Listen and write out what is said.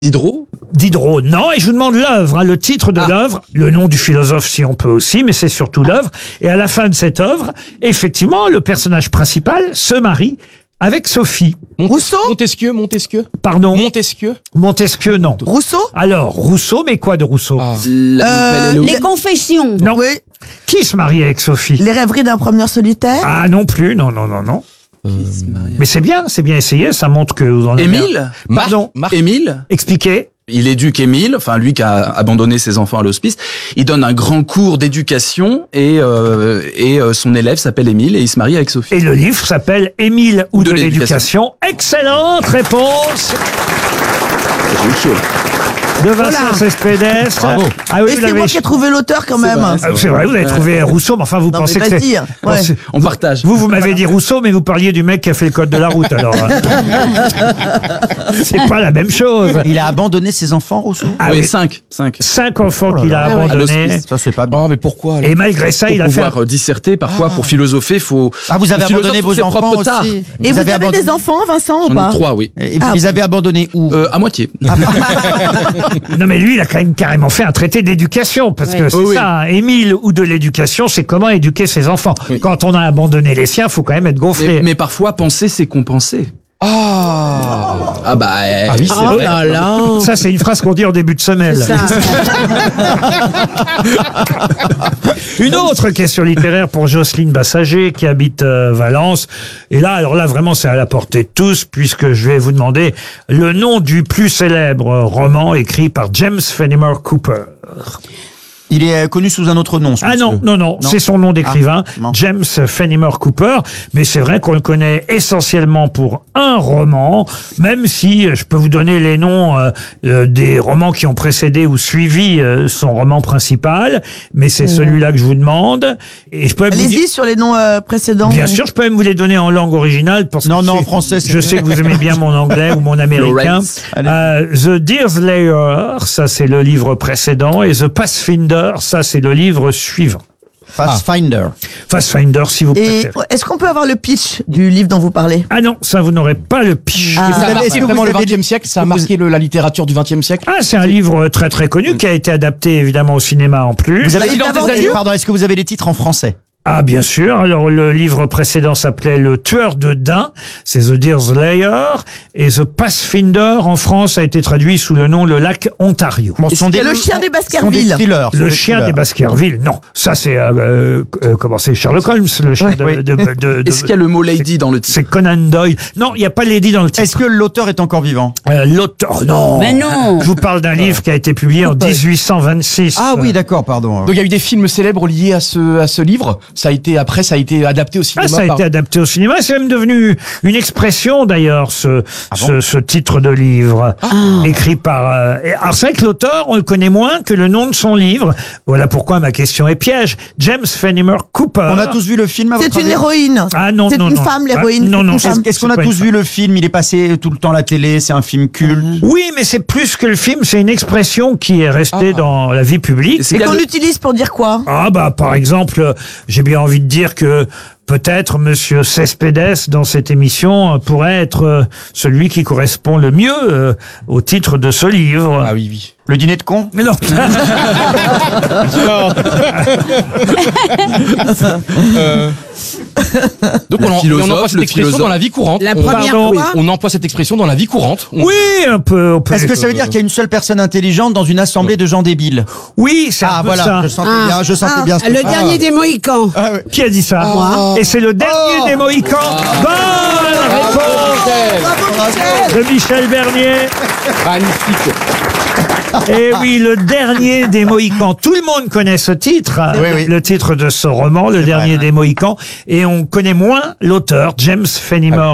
Diderot, non. Et je vous demande l'œuvre, hein, le titre de l'œuvre, le nom du philosophe si on peut aussi, mais c'est surtout l'œuvre. Et à la fin de cette œuvre, effectivement, le personnage principal se marie avec Sophie. Rousseau? Montesquieu. Pardon. Montesquieu, non. Rousseau? Alors, Rousseau, mais quoi de Rousseau? Les confessions. Non. Oui. Qui se marie avec Sophie? Les rêveries d'un promeneur solitaire? Ah, non plus, non. Mais c'est bien essayé, ça montre que vous en avez... Émile? Pardon. Émile? Expliquez. Il éduque Émile, enfin lui qui a abandonné ses enfants à l'hospice. Il donne un grand cours d'éducation et son élève s'appelle Émile et il se marie avec Sophie. Et le livre s'appelle Émile ou de l'éducation. Excellente réponse J'ai eu chaud. de Vincent Cespedes. Bravo. Ah oui, Et vous c'est l'avez... moi qui ai trouvé l'auteur quand même. vrai, Ah, c'est vrai, vous avez trouvé Rousseau, mais enfin vous Non, pensez mais que vas-y, c'est... ouais. On partage. Vous m'avez dit Rousseau, mais vous parliez du mec qui a fait le code de la route, alors. C'est pas la même chose. Il a abandonné ses enfants, Rousseau? Ah oui, oui, 5. 5 enfants qu'il a À abandonnés. l'hospice. Ça, c'est pas bien. Oh, mais pourquoi alors Et malgré ça, Pour il a fait... pouvoir disserter, parfois, pour philosopher, faut... Ah, vous avez le philosophe abandonné trouve vos ses enfants propres tares. aussi? Et vous avez abandonné... des enfants, Vincent, ou J'en pas? ai 3, oui. Et vous les avez abandonnés où? À moitié. Non, mais lui, il a quand même carrément fait un traité d'éducation, parce que c'est Oui, oui. ça, hein, Émile ou de l'éducation, c'est comment éduquer ses enfants. Oui. Quand on a abandonné les siens, faut quand même être gonflé. Mais parfois, penser, c'est compenser. Ah bah... Ah oui, c'est vrai. Ça, c'est une phrase qu'on dit en début de semelle. Une autre question littéraire pour Jocelyne Bassager, qui habite Valence. Et là, alors là, vraiment, c'est à la portée de tous, puisque je vais vous demander le nom du plus célèbre roman écrit par James Fenimore Cooper. Il est connu sous un autre nom. ce Ah monsieur. non, c'est son nom d'écrivain, non. James Fenimore Cooper, mais c'est vrai qu'on le connaît essentiellement pour un roman, même si je peux vous donner les noms des romans qui ont précédé ou suivi son roman principal, mais c'est celui-là que je vous demande. Et je peux même vous dire... Allez-y sur les noms précédents. Bien sûr, je peux même vous les donner en langue originale. Parce Non, que non, c'est- en français, c'est- Je sais que vous aimez bien mon anglais ou mon américain. Lawrence. The Deerslayer, ça c'est le livre précédent, et The Pathfinder, ça c'est le livre suivant. Pathfinder. Pathfinder, si vous Et préférez. est-ce qu'on peut avoir le pitch du livre dont vous parlez? Ah non, ça vous n'aurez pas le pitch. Ah. Et ça a Est-ce marqué que vraiment vous le avez 20e siècle, ça a marqué la littérature du 20e siècle. Ah, c'est un livre très très connu qui a été adapté évidemment au cinéma en plus. Vous avez Silence des Pardon, agneaux pardon, est-ce que vous avez les titres en français? Ah, bien sûr. Alors, le livre précédent s'appelait Le Tueur de Daims. C'est The Deerslayer. Et The Pathfinder, en France, a été traduit sous le nom Le Lac Ontario. Bon, ce sont Le chien des ce sont des Baskerville. thrillers. ce sont Le des chien thrillers. des Baskerville. Non. Ça, c'est, comment c'est Sherlock Holmes, le chien de Est-ce qu'il y a le mot lady dans le titre? c'est Conan Doyle. Non, il n'y a pas Lady dans le titre. Est-ce que l'auteur est encore vivant? L'auteur, non. Mais non. Je vous parle d'un livre qui a été publié en 1826. Ah oui, d'accord, pardon. Donc il y a eu des films célèbres liés à ce livre. Ça a été adapté au cinéma. Ah, ça a été adapté au cinéma. C'est même devenu une expression, d'ailleurs, ce titre de livre, écrit par... alors, c'est vrai que l'auteur, on le connaît moins que le nom de son livre. Voilà pourquoi ma question est piège. James Fenimore Cooper. On a tous vu le film à votre C'est une avis? héroïne. Ah non, C'est non, une non. femme, Ah, l'héroïne. non, non, C'est une femme. Est-ce qu'on a C'est pas tous une vu le film? Il est passé tout le temps à la télé, c'est un film culte. Oui, mais c'est plus que le film, c'est une expression qui est restée dans la vie publique. C'est Et qu'il y a qu'on le- utilise pour dire quoi? Ah bah par exemple, j'ai bien envie de dire que peut-être Monsieur Cespedes dans cette émission pourrait être celui qui correspond le mieux au titre de ce livre. Ah oui, oui. Le dîner de con? Mais non. Donc Le on philosophe, emploie cette le expression philosophe. dans la vie courante. La On- première Pardon. fois. On emploie cette expression dans la vie courante. Oui, on peut. Est-ce que ça veut dire qu'il y a une seule personne intelligente dans une assemblée de gens débiles? Oui, c'est un peu voilà, ça. je sentais bien. Le dernier des Mohicans. Qui a dit ça Et c'est le dernier des Mohicans. Bonne réponse de Michel Bernier. Magnifique. Et oui, le dernier des Mohicans. Tout le monde connaît ce titre, oui. le titre de ce roman, Le dernier des Mohicans, et on connaît moins l'auteur, James Fenimore